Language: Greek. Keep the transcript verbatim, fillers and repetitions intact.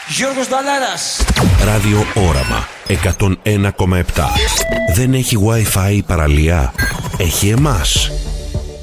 Γιώργος Νταλάρας. Ράδιο Όραμα εκατόν ένα κόμμα επτά. Δεν έχει Wi-Fi η παραλία? Έχει εμάς.